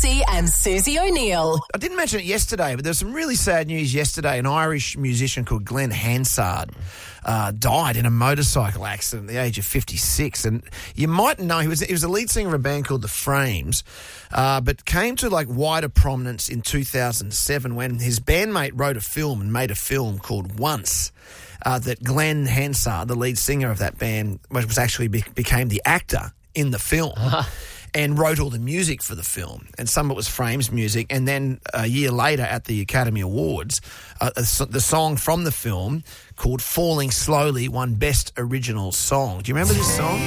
Marsey and Susie O'Neill. I didn't mention it yesterday, but there's some really sad news yesterday. An Irish musician called Glenn Hansard died in a motorcycle accident at the age of 56. And you might know he was the lead singer of a band called The Frames, but came to like wider prominence in 2007 when his bandmate wrote a film and made a film called Once. That Glenn Hansard, the lead singer of that band, was actually became the actor in the film. And wrote all the music for the film. And some of it was Frames music. And then a year later at the Academy Awards, the song from the film called Falling Slowly won Best Original Song. Do you remember this song?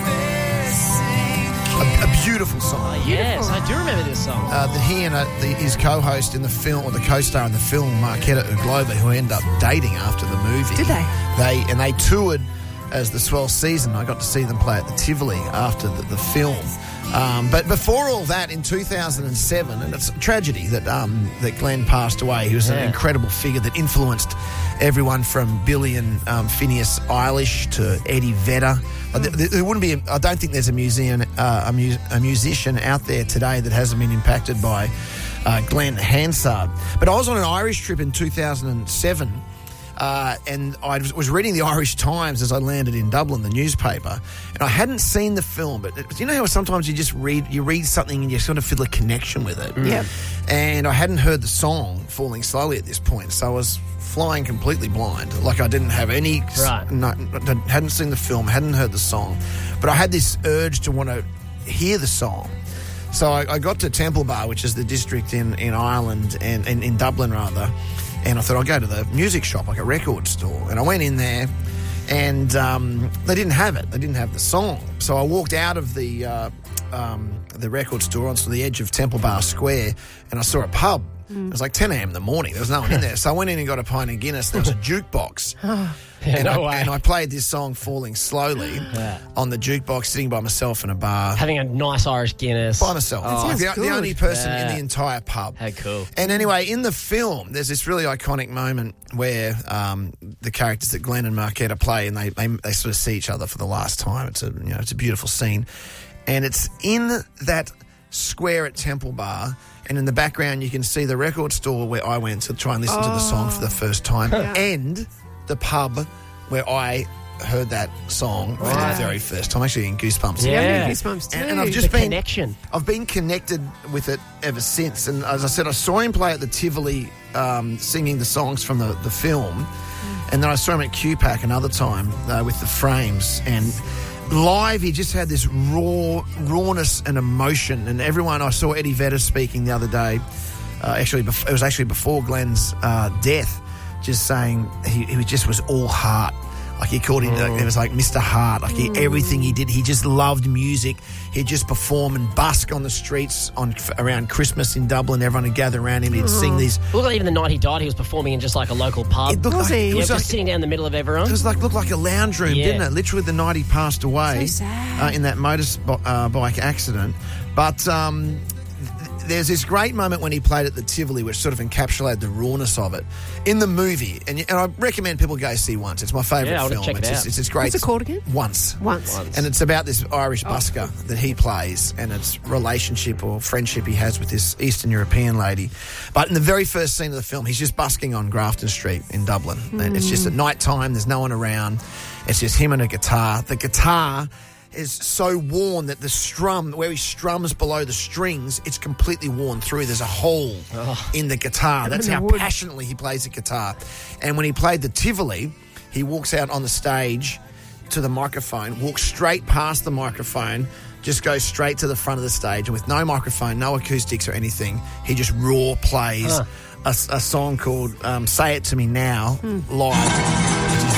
A beautiful song. Yes, I do remember this song. That he and his co-host in the film, or the co-star in the film, Marketa Uglova, who ended up dating after the movie. Did they? They toured as the Swell Season. I got to see them play at the Tivoli after the film. But before all that, in 2007, and it's a tragedy that Glenn passed away. He was an incredible figure that influenced everyone from Billy and Phineas Eilish to Eddie Vedder. There wouldn't be. I don't think there's a musician out there today that hasn't been impacted by Glenn Hansard. But I was on an Irish trip in 2007. And I was reading the Irish Times as I landed in Dublin, the newspaper, and I hadn't seen the film, but you know how sometimes you just read something and you sort of feel a connection with it? Yeah. And I hadn't heard the song Falling Slowly at this point, so I was flying completely blind. Like I didn't have any... Right. Hadn't seen the film, hadn't heard the song, but I had this urge to want to hear the song. So I got to Temple Bar, which is the district in Ireland, and in Dublin rather, and I thought I'll go to the music shop, like a record store. And I went in there, and they didn't have it. They didn't have the song. So I walked out of the record store onto the edge of Temple Bar Square, and I saw a pub. It was like 10 a.m. in the morning. There was no one in there. So I went in and got a pint of Guinness. There was a jukebox. And I played this song, Falling Slowly, on the jukebox, sitting by myself in a bar. Having a nice Irish Guinness. By myself. The only person in the entire pub. How cool. And anyway, in the film, there's this really iconic moment where the characters that Glenn and Marketa play, and they sort of see each other for the last time. It's a beautiful scene. And it's in that square at Temple Bar, and in the background you can see the record store where I went to try and listen to the song for the first time, and the pub where I heard that song for the very first time. Actually, in Goosebumps. Yeah, Goosebumps too. And I've just been connection. I've been connected with it ever since. And as I said, I saw him play at the Tivoli, singing the songs from the film, and then I saw him at QPAC another time with the Frames, and live, he just had this rawness and emotion. And everyone, I saw Eddie Vedder speaking the other day, it was actually before Glenn's death, just saying he just was all heart. Like he called him, it was like Mr. Heart. Like everything he did, he just loved music. He'd just perform and busk on the streets around Christmas in Dublin. Everyone would gather around him. He'd sing these. Look, like even the night he died, he was performing in just like a local pub. It was just sitting down in the middle of everyone. It looked like a lounge room, didn't it? Literally the night he passed away, so sad. In that motorbike accident. But there's this great moment when he played at the Tivoli, which sort of encapsulated the rawness of it in the movie. And I recommend people go see Once. It's my favourite film. Check it out. It's great. What's it called again? Once. And it's about this Irish busker that he plays, and it's relationship or friendship he has with this Eastern European lady. But in the very first scene of the film, he's just busking on Grafton Street in Dublin. And it's just at night time. There's no one around. It's just him and a guitar. The guitar is so worn that the strum, where he strums below the strings, it's completely worn through. There's a hole in the guitar. That's how passionately he plays the guitar. And when he played the Tivoli, he walks out on the stage to the microphone, walks straight past the microphone, just goes straight to the front of the stage, and with no microphone, no acoustics or anything, he just raw plays a song called Say It To Me Now live.